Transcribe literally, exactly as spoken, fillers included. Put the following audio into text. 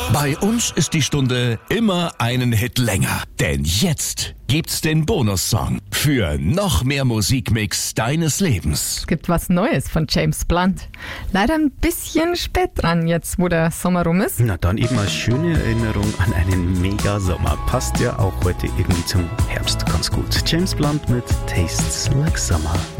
Bei uns ist die Stunde immer einen Hit länger. Denn jetzt gibt's den Bonussong für noch mehr Musikmix deines Lebens. Es gibt was Neues von James Blunt. Leider ein bisschen spät dran, jetzt wo der Sommer rum ist. Na dann eben als schöne Erinnerung an einen Mega-Sommer. Passt ja auch heute irgendwie zum Herbst ganz gut. James Blunt mit Tastes Like Summer.